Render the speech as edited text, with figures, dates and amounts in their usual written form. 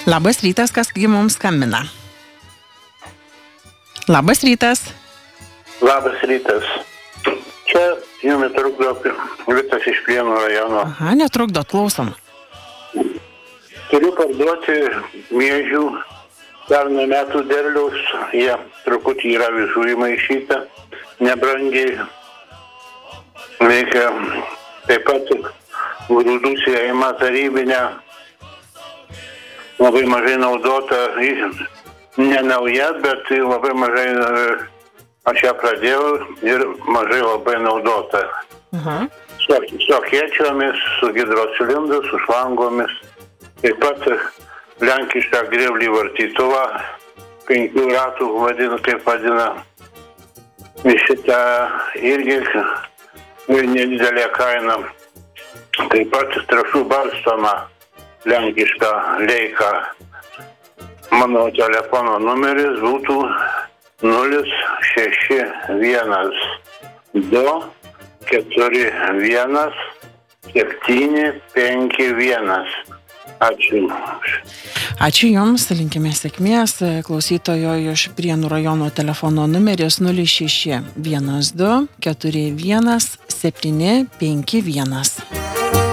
Labas rytas, kasgi mums skambina. Labas rytas. Labas rytas. Čia jums trukdo Vitas iš Prienų rajono. Aha, netrukdot, klausom. Turiu parduoti miežių pernai metų derliaus. Jie truputį yra visų įmaišyta, nebrangiai veikia. Taip pat grūdų sėjimą tarybinę, labai mažai naudota, ne nauja, bet labai mažai, aš ją pradėjau ir mažai labai naudota. Su akėčiomis, su hidrocilindru, su šlangomis. Taip pat lenkišką grėblį vartytuvą, 5 ratų taip vadina. Šitą irgi nedidelė kaina. Taip pat trąšų barstomą lenkišką leiką. Mano telefono numeris būtų 061 2 41 751. Ačiū. Ačiū Jums, linkime sėkmės. Klausytojo iš Prienų rajono telefono numeris 061 2 41 751.